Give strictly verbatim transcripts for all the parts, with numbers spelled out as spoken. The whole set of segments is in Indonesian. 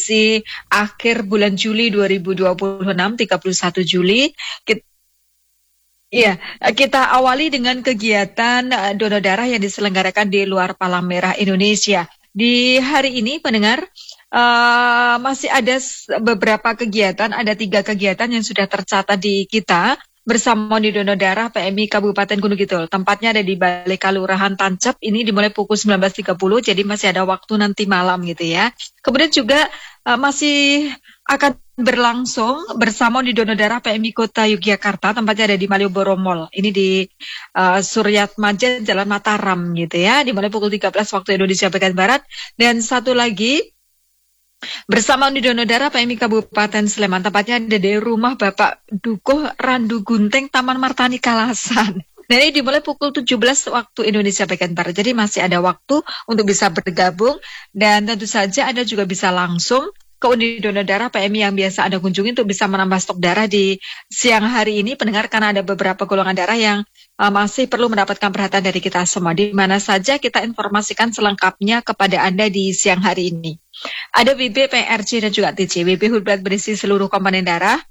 edisi akhir bulan Juli dua ribu dua puluh enam, tiga puluh satu Juli. Kita Iya, kita awali dengan kegiatan uh, donor darah yang diselenggarakan di luar Palang Merah Indonesia. Di hari ini, pendengar, uh, masih ada beberapa kegiatan, ada tiga kegiatan yang sudah tercatat di kita bersama di donor darah P M I Kabupaten Gunung Kidul. Tempatnya ada di Balai Kelurahan Tancap, ini dimulai pukul sembilan belas tiga puluh, jadi masih ada waktu nanti malam gitu ya. Kemudian juga uh, masih akan berlangsung bersama di donor darah P M I Kota Yogyakarta, tempatnya ada di Malioboro Mall. Ini di uh, Suryatmaja, Jalan Mataram gitu ya, dimulai pukul tiga belas waktu Indonesia bagian Barat. Dan satu lagi bersama di donor darah P M I Kabupaten Sleman, tempatnya ada di rumah Bapak Dukuh Randu Gunting, Taman Martani Kalasan. Nah, ini dimulai pukul tujuh belas waktu Indonesia bagian Barat. Jadi masih ada waktu untuk bisa bergabung, dan tentu saja Anda juga bisa langsung ke unit donor darah P M I yang biasa Anda kunjungi untuk bisa menambah stok darah di siang hari ini, pendengar, karena ada beberapa golongan darah yang uh, masih perlu mendapatkan perhatian dari kita semua. Di mana saja kita informasikan selengkapnya kepada Anda di siang hari ini. Ada W B, P R C, dan juga T C. W B whole blood berisi seluruh komponen darah,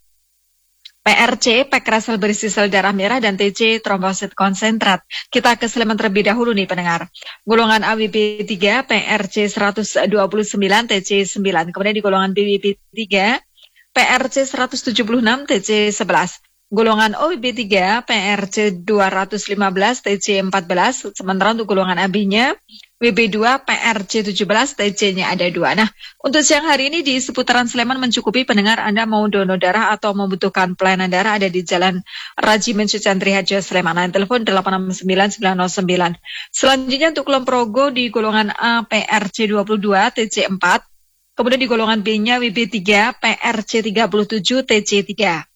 P R C, Pekrasel berisi sel darah merah, dan T C, trombosit konsentrat. Kita ke Sleman terlebih dahulu nih, pendengar. Golongan A W B tiga, P R C seratus dua puluh sembilan, T C sembilan. Kemudian di golongan B W B tiga, P R C seratus tujuh puluh enam, T C sebelas. Golongan O W B tiga, P R C dua ratus lima belas, T C empat belas. Sementara untuk golongan A B-nya, W B dua, P R C tujuh belas, T C-nya ada dua. Nah, untuk siang hari ini di seputaran Sleman mencukupi, pendengar. Anda mau donor darah atau membutuhkan pelayanan darah, ada di Jalan Rajimin Sucantri Harjo, Sleman. Line telepon delapan enam sembilan sembilan nol sembilan. Selanjutnya untuk Kulon Progo di golongan A, P R C dua puluh dua, T C empat. Kemudian di golongan B-nya W B tiga, P R C tiga puluh tujuh, T C tiga.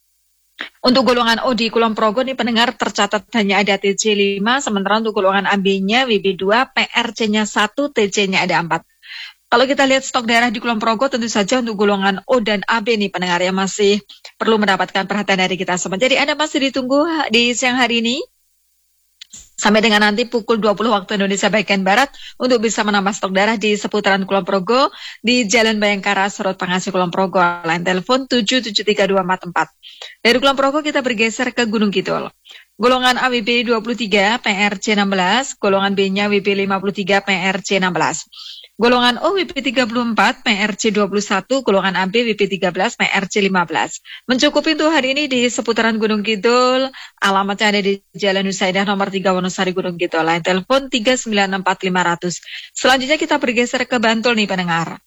Untuk golongan O di Kulon Progo nih, pendengar, tercatat hanya ada T C lima, sementara untuk golongan A B-nya W B dua, P R C-nya satu, T C-nya ada empat. Kalau kita lihat stok darah di Kulon Progo, tentu saja untuk golongan O dan A B nih, pendengar, yang masih perlu mendapatkan perhatian dari kita semua. Jadi Anda masih ditunggu di siang hari ini sampai dengan nanti pukul dua puluh waktu Indonesia bagian Barat untuk bisa menambah stok darah di seputaran Kulon Progo di Jalan Bayangkara, Serut Pangasih, Kulon Progo. Line telepon tujuh tujuh tiga dua empat empat. Dari Kulon Progo kita bergeser ke Gunung Kidul. Golongan A W B dua puluh tiga, P R C enam belas, golongan B-nya W B lima puluh tiga, P R C enam belas. Golongan O W B tiga puluh empat, P R C dua puluh satu, golongan A B W B tiga belas, P R C lima belas. Mencukupi untuk hari ini di seputaran Gunung Kidul. Alamatnya ada di Jalan Nusaidah nomor tiga, Wonosari, Gunung Kidul. Line telepon tiga sembilan empat lima nol nol. Selanjutnya kita bergeser ke Bantul nih, pendengar.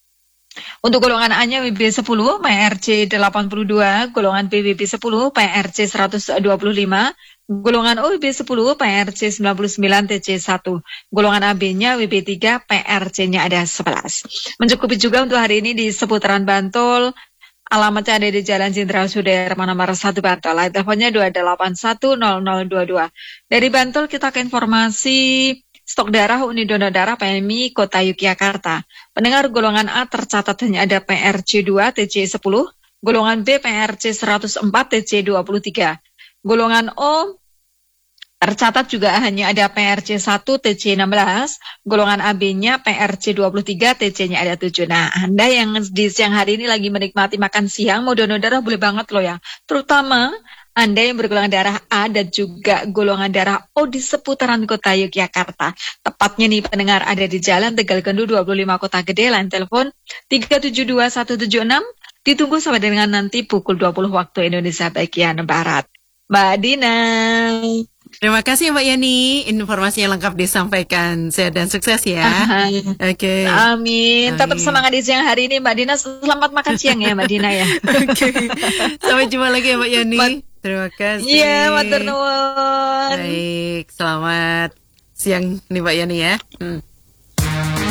Untuk golongan A-nya W B sepuluh, P R C delapan puluh dua, golongan B W B sepuluh, P R C seratus dua puluh lima, golongan O W B sepuluh, P R C sembilan puluh sembilan, T C satu. Golongan A B-nya W B tiga, P R C-nya ada sebelas. Mencukupi juga untuk hari ini di seputaran Bantul. Alamatnya ada di Jalan Jenderal Sudirman nomor satu Bantul. Line teleponnya dua delapan satu nol nol dua dua. Dari Bantul kita ke informasi stok darah unit donor darah P M I Kota Yogyakarta. Pendengar, golongan A tercatat hanya ada P R C dua, T C sepuluh. Golongan B, P R C seratus empat, T C dua puluh tiga. Golongan O tercatat juga hanya ada P R C satu, T C enam belas. Golongan A B-nya P R C dua puluh tiga, T C-nya ada tujuh. Nah, Anda yang di siang hari ini lagi menikmati makan siang, mau donor darah boleh banget loh ya. Terutama Anda yang bergolongan darah A dan juga golongan darah O di seputaran Kota Yogyakarta. Tepatnya nih, pendengar, ada di Jalan Tegal Gendu dua puluh lima Kota Gede. Line telepon tiga tujuh dua satu tujuh enam. Ditunggu sampai dengan nanti pukul dua puluh waktu Indonesia bagian Barat. Mbak Dina. Terima kasih Mbak Yani, informasi yang lengkap disampaikan. Sehat dan sukses ya. Oke. Okay. Amin. Amin. Tetap semangat di siang hari ini Mbak Dina. Selamat makan siang ya Mbak Dina ya. Oke. Okay. Sampai jumpa lagi ya Mbak Yani. Ma- Terima kasih. Iya, yeah, matur nuwun. Baik, selamat siang nih Mbak Yani ya. Hmm.